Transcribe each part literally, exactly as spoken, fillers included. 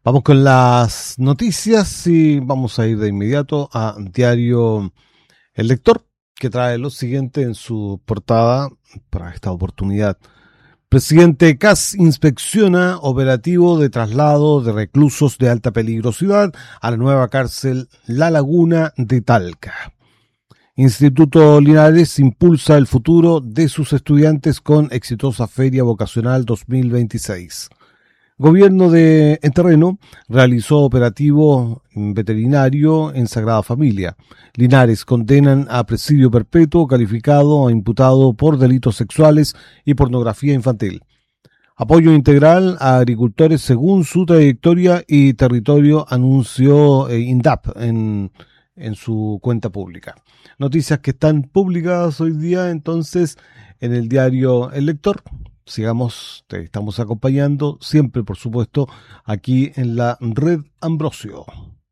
Vamos con las noticias y vamos a ir de inmediato a Diario El Lector, que trae lo siguiente en su portada para esta oportunidad. Presidente Kast inspecciona operativo de traslado de reclusos de alta peligrosidad a la nueva cárcel La Laguna de Talca. Instituto Linares impulsa el futuro de sus estudiantes con exitosa Feria Vocacional dos mil veintiséis. Gobierno de en terreno realizó operativo veterinario en Sagrada Familia. Linares condenan a presidio perpetuo calificado a imputado por delitos sexuales y pornografía infantil. Apoyo integral a agricultores según su trayectoria y territorio, anunció eh, INDAP en, en su cuenta pública. Noticias que están publicadas hoy día entonces en el diario El Lector. Sigamos, te estamos acompañando siempre, por supuesto, aquí en la Red Ambrosio.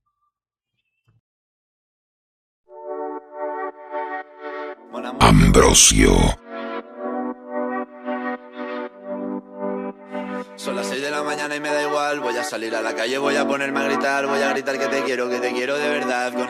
Ambrosio. Son las seis de la mañana y me da igual. Voy a salir a la calle, voy a ponerme a gritar. Voy a gritar que te quiero, que te quiero de verdad. Con